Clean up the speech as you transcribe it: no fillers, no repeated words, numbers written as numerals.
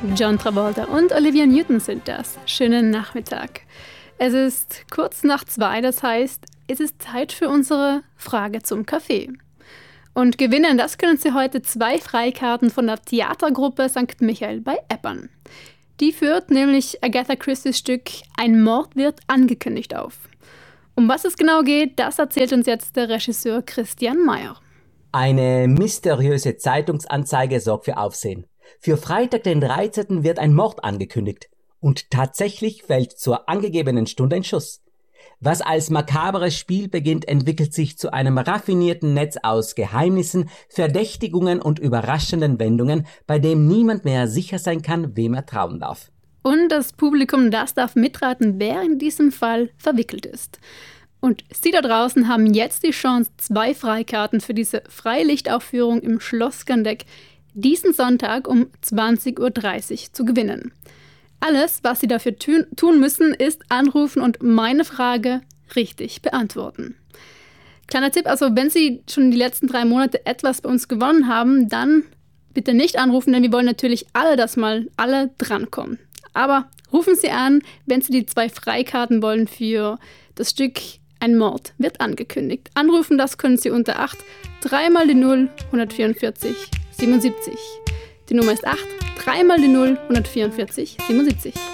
John Travolta und Olivia Newton sind das. Schönen Nachmittag. Es ist kurz nach 2, das heißt, es ist Zeit für unsere Frage zum Kaffee. Und gewinnen, das können Sie heute 2 Freikarten von der Theatergruppe St. Michael bei Eppern. Die führt nämlich Agatha Christie's Stück Ein Mord wird angekündigt auf. Um was es genau geht, das erzählt uns jetzt der Regisseur Christian Meyer. Eine mysteriöse Zeitungsanzeige sorgt für Aufsehen. Für Freitag, den 13. wird ein Mord angekündigt. Und tatsächlich fällt zur angegebenen Stunde ein Schuss. Was als makabres Spiel beginnt, entwickelt sich zu einem raffinierten Netz aus Geheimnissen, Verdächtigungen und überraschenden Wendungen, bei dem niemand mehr sicher sein kann, wem er trauen darf. Und das Publikum, das darf mitraten, wer in diesem Fall verwickelt ist. Und Sie da draußen haben jetzt die Chance, 2 Freikarten für diese Freilichtaufführung im Schloss Gandeck diesen Sonntag um 20.30 Uhr zu gewinnen. Alles, was Sie dafür tun müssen, ist anrufen und meine Frage richtig beantworten. Kleiner Tipp, also wenn Sie schon die letzten 3 Monate etwas bei uns gewonnen haben, dann bitte nicht anrufen, denn wir wollen natürlich alle drankommen. Aber rufen Sie an, wenn Sie die 2 Freikarten wollen für das Stück Ein Mord wird angekündigt. Anrufen, das können Sie unter 8 3 mal die 0 144 77. Die Nummer ist 8 3 mal die 0 144 77.